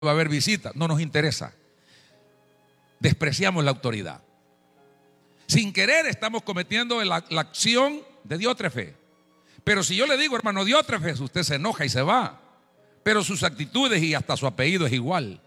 va a haber visita. No nos interesa. Despreciamos la autoridad. Sin querer estamos cometiendo la acción de Diótrefes. Pero si yo le digo, hermano Diótrefes, usted se enoja y se va. Pero sus actitudes y hasta su apellido es igual.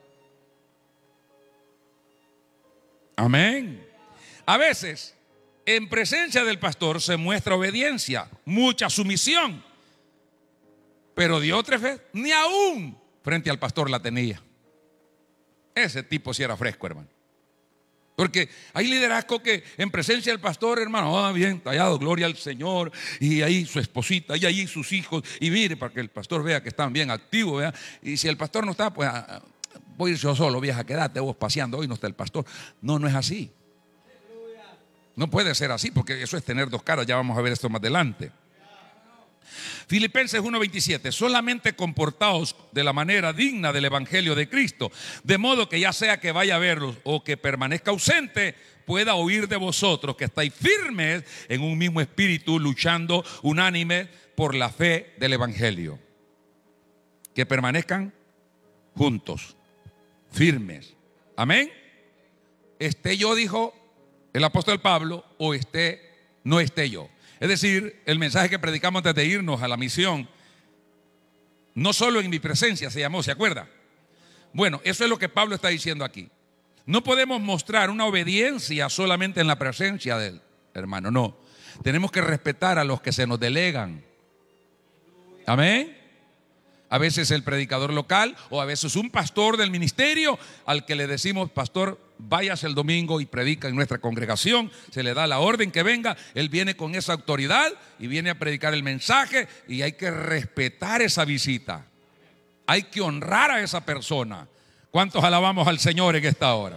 Amén. A veces, en presencia del pastor se muestra obediencia, mucha sumisión. Pero Diótrefes ni aún frente al pastor la tenía. Ese tipo sí era fresco, hermano. Porque hay liderazgo que en presencia del pastor, hermano, bien tallado, gloria al Señor, y ahí su esposita, y ahí sus hijos, y mire, para que el pastor vea que están bien activos, ¿vea? Y si el pastor no está, pues voy a ir yo solo, vieja, quédate vos paseando, hoy no está el pastor. No, no es así. No puede ser así, porque eso es tener dos caras, ya vamos a ver esto más adelante. Filipenses 1:27, solamente comportaos de la manera digna del evangelio de Cristo, de modo que ya sea que vaya a verlos o que permanezca ausente, pueda oír de vosotros que estáis firmes en un mismo espíritu, luchando unánime por la fe del evangelio. Que permanezcan juntos, firmes. Amén. Esté yo, dijo el apóstol Pablo, o no esté yo. Es decir, el mensaje que predicamos antes de irnos a la misión, no solo en mi presencia se llamó, ¿se acuerda? Bueno, eso es lo que Pablo está diciendo aquí. No podemos mostrar una obediencia solamente en la presencia del hermano, no. Tenemos que respetar a los que se nos delegan. Amén. A veces el predicador local o a veces un pastor del ministerio al que le decimos, pastor, váyase el domingo y predica en nuestra congregación. Se le da la orden que venga, él viene con esa autoridad y viene a predicar el mensaje, y hay que respetar esa visita. Hay que honrar a esa persona. ¿Cuántos alabamos al Señor en esta hora?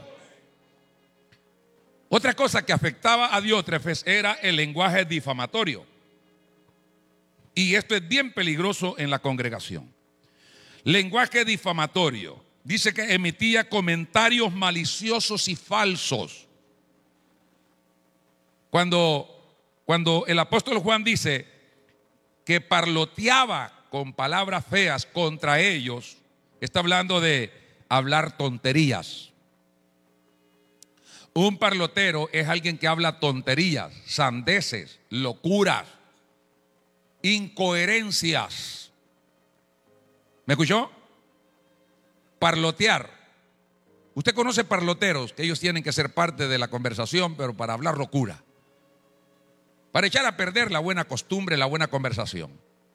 Otra cosa que afectaba a Diótrefes era el lenguaje difamatorio. Y esto es bien peligroso en la congregación. Lenguaje difamatorio. Dice que emitía comentarios maliciosos y falsos. Cuando el apóstol Juan dice que parloteaba con palabras feas contra ellos, está hablando de hablar tonterías. Un parlotero es alguien que habla tonterías, sandeces, locuras, incoherencias. ¿Me escuchó? Parlotear. Usted conoce parloteros que ellos tienen que ser parte de la conversación, pero para hablar locura, para echar a perder la buena costumbre, la buena conversación.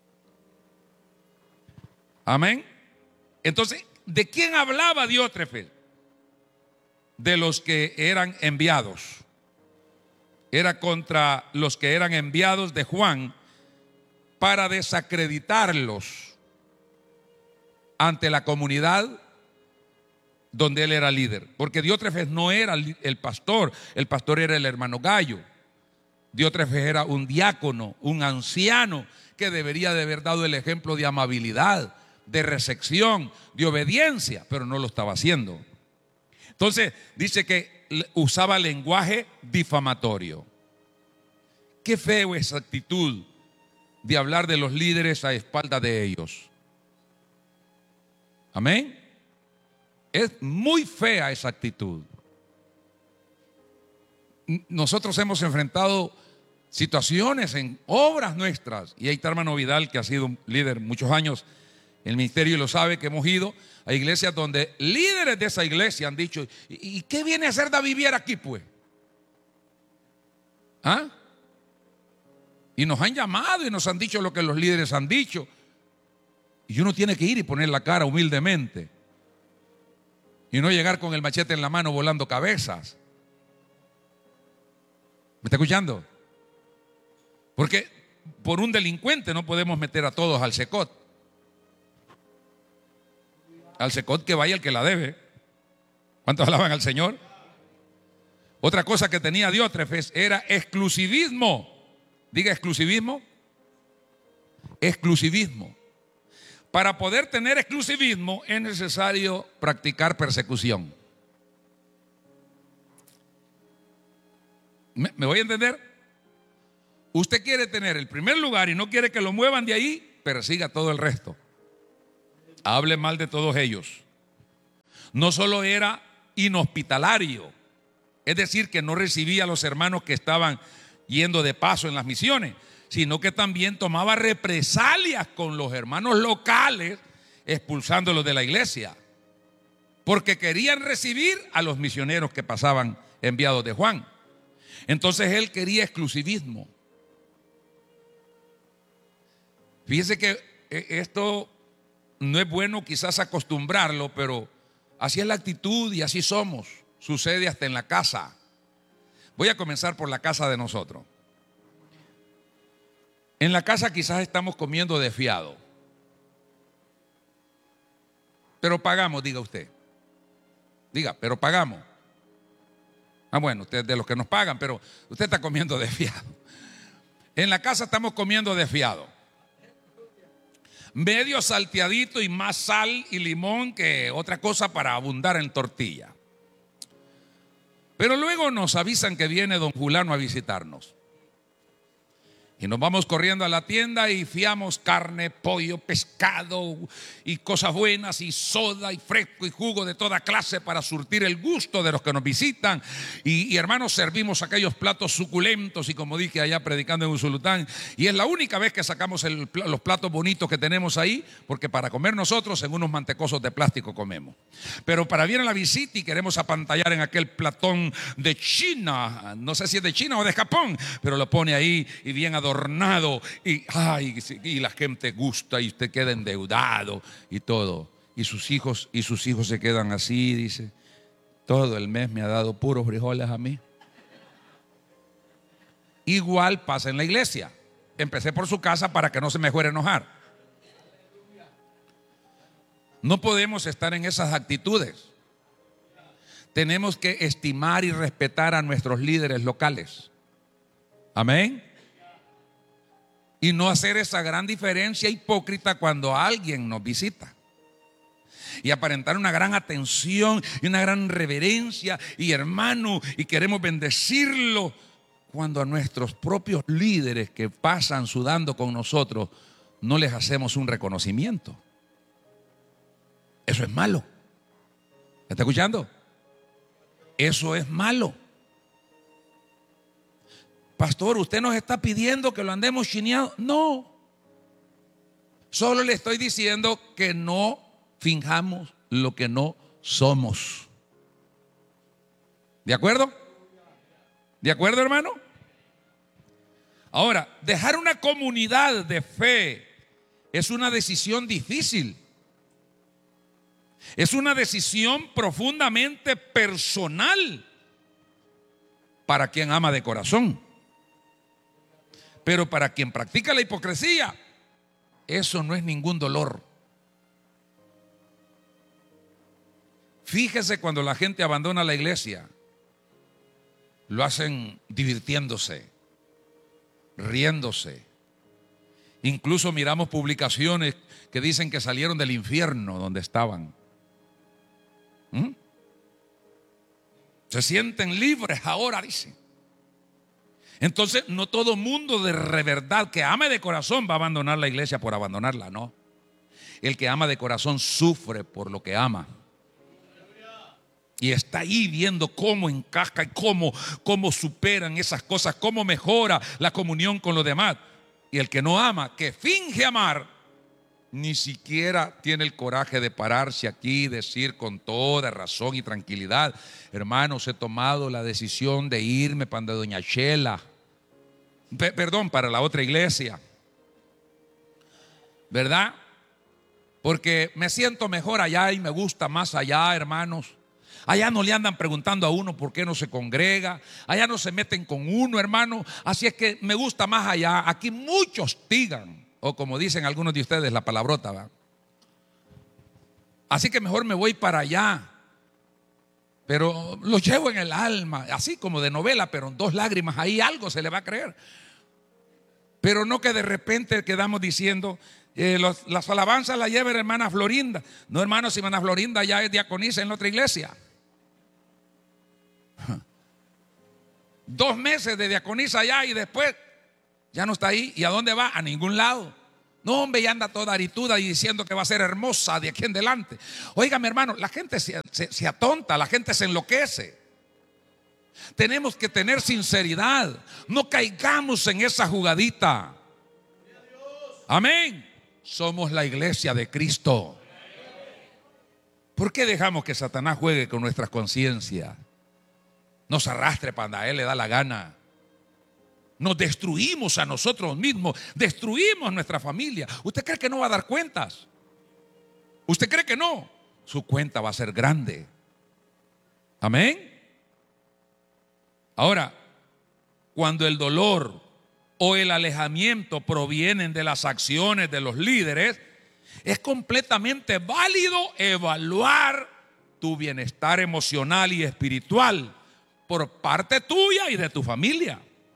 Amén. Entonces, ¿de quién hablaba Diótrefes? De los que eran enviados. Era contra los que eran enviados de Juan para desacreditarlos ante la comunidad donde él era líder. Porque Diótrefes no era el pastor era el hermano Gayo. Diótrefes era un diácono, un anciano que debería de haber dado el ejemplo de amabilidad, de recepción, de obediencia, pero no lo estaba haciendo. Entonces dice que usaba lenguaje difamatorio. Qué feo esa actitud de hablar de los líderes a espaldas de ellos. Amén. Es muy fea esa actitud. Nosotros hemos enfrentado situaciones en obras nuestras, y ahí está hermano Vidal, que ha sido un líder muchos años en el ministerio y lo sabe, que hemos ido a iglesias donde líderes de esa iglesia han dicho, ¿y qué viene a hacer David Viera aquí pues? ¿Ah? Y nos han llamado y nos han dicho lo que los líderes han dicho. Y uno tiene que ir y poner la cara humildemente. Y no llegar con el machete en la mano volando cabezas. ¿Me está escuchando? Porque por un delincuente no podemos meter a todos al secot. Al secot que vaya el que la debe. ¿Cuántos alaban al Señor? Otra cosa que tenía Diótrefes era exclusivismo. Diga exclusivismo. Exclusivismo. Para poder tener exclusivismo es necesario practicar persecución. ¿Me voy a entender? Usted quiere tener el primer lugar y no quiere que lo muevan de ahí, persiga todo el resto. Hable mal de todos ellos. No solo era inhospitalario, es decir, que no recibía a los hermanos que estaban yendo de paso en las misiones, sino que también tomaba represalias con los hermanos locales, expulsándolos de la iglesia, porque querían recibir a los misioneros que pasaban enviados de Juan. Entonces él quería exclusivismo. Fíjese que esto no es bueno quizás acostumbrarlo, pero así es la actitud y así somos. Sucede hasta en la casa. Voy a comenzar por la casa de nosotros. En la casa quizás estamos comiendo de fiado, pero pagamos, diga usted. Diga, pero pagamos. Ah, bueno, usted es de los que nos pagan, pero usted está comiendo de fiado. En la casa estamos comiendo de fiado. Medio salteadito y más sal y limón que otra cosa para abundar en tortilla. Pero luego nos avisan que viene don fulano a visitarnos. Y nos vamos corriendo a la tienda y fiamos carne, pollo, pescado y cosas buenas y soda y fresco y jugo de toda clase para surtir el gusto de los que nos visitan. Y hermanos, servimos aquellos platos suculentos y como dije allá predicando en Usulután, y es la única vez que sacamos los platos bonitos que tenemos ahí, porque para comer nosotros en unos mantecosos de plástico comemos. Pero para venir a la visita y queremos apantallar en aquel platón de China, no sé si es de China o de Japón, pero lo pone ahí y bien adornado y la gente gusta y usted queda endeudado y todo, y sus hijos se quedan así, dice, todo el mes me ha dado puros frijoles a mí. Igual pasa en la iglesia. Empecé por su casa para que no se me fuera a enojar. No podemos estar en esas actitudes. Tenemos que estimar y respetar a nuestros líderes locales. Amén. Y no hacer esa gran diferencia hipócrita cuando alguien nos visita. Y aparentar una gran atención y una gran reverencia y hermano, y queremos bendecirlo, cuando a nuestros propios líderes que pasan sudando con nosotros no les hacemos un reconocimiento. Eso es malo. ¿Me está escuchando? Eso es malo. Pastor, ¿usted nos está pidiendo que lo andemos chineado? No. Solo le estoy diciendo que no finjamos lo que no somos. ¿De acuerdo? ¿De acuerdo, hermano? Ahora, dejar una comunidad de fe es una decisión difícil. Es una decisión profundamente personal para quien ama de corazón. Pero para quien practica la hipocresía, eso no es ningún dolor. Fíjese cuando la gente abandona la iglesia, lo hacen divirtiéndose, riéndose. Incluso miramos publicaciones que dicen que salieron del infierno donde estaban. Se sienten libres ahora, dicen. Entonces, no todo mundo de verdad que ame de corazón va a abandonar la iglesia por abandonarla, no. El que ama de corazón sufre por lo que ama. Y está ahí viendo cómo encaja y cómo superan esas cosas, cómo mejora la comunión con los demás. Y el que no ama, que finge amar, ni siquiera tiene el coraje de pararse aquí y decir con toda razón y tranquilidad: hermanos, he tomado la decisión de irme para doña Chela. Para la otra iglesia, ¿verdad? Porque me siento mejor allá y me gusta más allá, hermanos. Allá no le andan preguntando a uno por qué no se congrega. Allá no se meten con uno, hermano. Así es que me gusta más allá. Aquí muchos hostigan, o como dicen algunos de ustedes, la palabrota, ¿va? Así que mejor me voy para allá. Pero lo llevo en el alma, así como de novela, pero en 2 lágrimas ahí algo se le va a creer. Pero no que de repente quedamos diciendo: las alabanzas las lleva la hermana Florinda. No, hermano, si hermana Florinda ya es diaconisa en la otra iglesia. 2 meses de diaconisa allá y después ya no está ahí. ¿Y a dónde va? A ningún lado. No, hombre, ya anda toda arituda y diciendo que va a ser hermosa de aquí en adelante. Oiga, mi hermano, la gente se atonta, la gente se enloquece. Tenemos que tener sinceridad. No caigamos en esa jugadita. Amén. Somos la iglesia de Cristo. ¿Por qué dejamos que Satanás juegue con nuestras conciencias? Nos arrastre para donde a él le da la gana. Nos destruimos a nosotros mismos, destruimos nuestra familia. ¿Usted cree que no va a dar cuentas? ¿Usted cree que no? Su cuenta va a ser grande. Amén. Ahora, cuando el dolor o el alejamiento provienen de las acciones de los líderes, es completamente válido evaluar tu bienestar emocional y espiritual por parte tuya y de tu familia.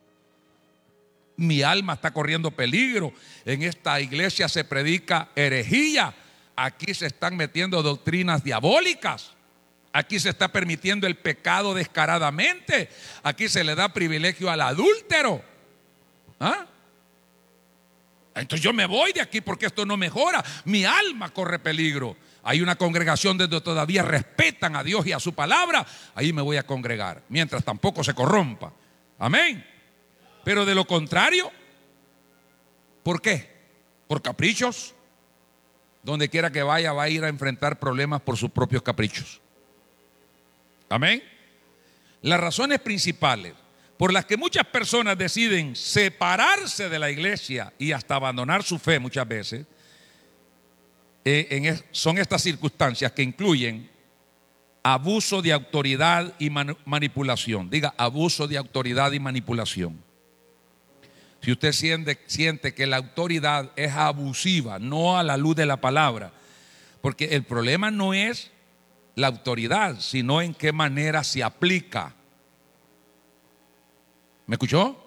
Mi alma está corriendo peligro. En esta iglesia se predica herejía. Aquí se están metiendo doctrinas diabólicas. Aquí se está permitiendo el pecado descaradamente. Aquí se le da privilegio al adúltero. ¿Ah? Entonces yo me voy de aquí porque esto no mejora. Mi alma corre peligro. Hay una congregación donde todavía respetan a Dios y a su palabra. Ahí me voy a congregar, mientras tampoco se corrompa. Amén. Pero de lo contrario, ¿por qué? ¿Por caprichos? Donde quiera que vaya va a ir a enfrentar problemas por sus propios caprichos. Amén. Las razones principales por las que muchas personas deciden separarse de la iglesia y hasta abandonar su fe muchas veces, son estas circunstancias que incluyen abuso de autoridad y manipulación. Diga, abuso de autoridad y manipulación. Si usted siente que la autoridad es abusiva, no a la luz de la palabra, porque el problema no es la autoridad, sino en qué manera se aplica. ¿Me escuchó?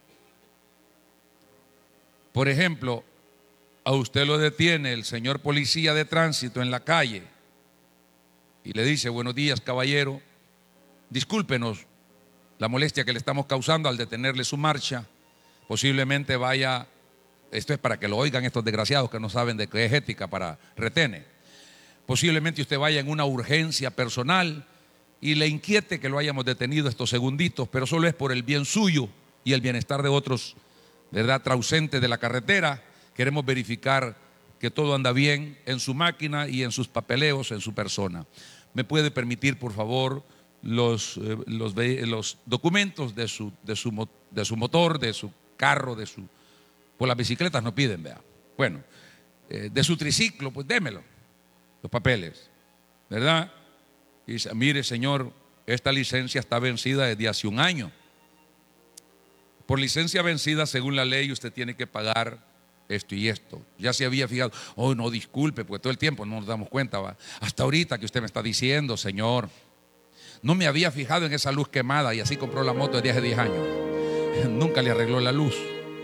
Por ejemplo, a usted lo detiene el señor policía de tránsito en la calle y le dice: buenos días, caballero, discúlpenos la molestia que le estamos causando al detenerle su marcha. Posiblemente vaya, esto es para que lo oigan estos desgraciados que no saben de qué es ética para retener. Posiblemente usted vaya en una urgencia personal y le inquiete que lo hayamos detenido estos segunditos, pero solo es por el bien suyo y el bienestar de otros, ¿verdad?, ausentes de la carretera. Queremos verificar que todo anda bien en su máquina y en sus papeleos, en su persona. ¿Me puede permitir, por favor, los documentos de su motor, de su carro, por las bicicletas no piden, vea? Bueno, de su triciclo, pues démelo, los papeles, ¿verdad? Y dice: mire, señor, esta licencia está vencida desde hace un año. Por licencia vencida, según la ley, usted tiene que pagar esto y esto. Ya se había fijado. Oh, no, disculpe, porque todo el tiempo no nos damos cuenta, ¿va? Hasta ahorita que usted me está diciendo, señor, no me había fijado en esa luz quemada y así compró la moto desde hace 10 años. Nunca le arregló la luz.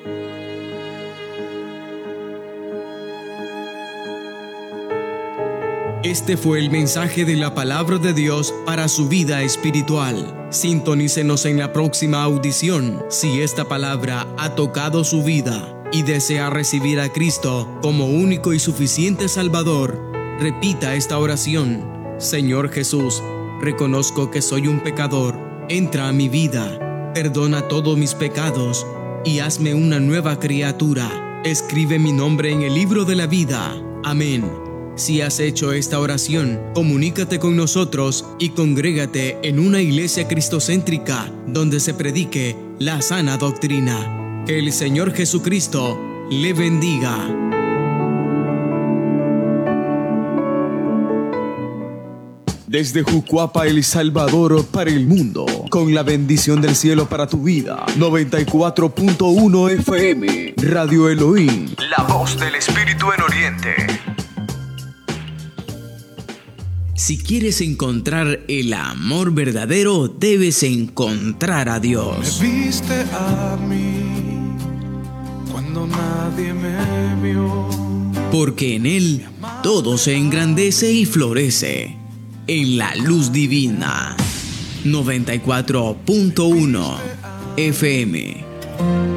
Este fue el mensaje de la palabra de Dios para su vida espiritual. Sintonícenos en la próxima audición si esta palabra ha tocado su vida y desea recibir a Cristo como único y suficiente Salvador. Repita esta oración: Señor Jesús, reconozco que soy un pecador. Entra a mi vida, perdona todos mis pecados y hazme una nueva criatura. Escribe mi nombre en el libro de la vida. Amén. Si has hecho esta oración, comunícate con nosotros y congrégate en una iglesia cristocéntrica donde se predique la sana doctrina. Que el Señor Jesucristo le bendiga. Desde Jucuapa, El Salvador, para el mundo, con la bendición del cielo para tu vida. 94.1 FM, Radio Elohim, la voz del Espíritu en Oriente. Si quieres encontrar el amor verdadero, debes encontrar a Dios. Me viste a mí cuando nadie me vio. Porque en Él todo se engrandece y florece. En la luz divina. 94.1 FM.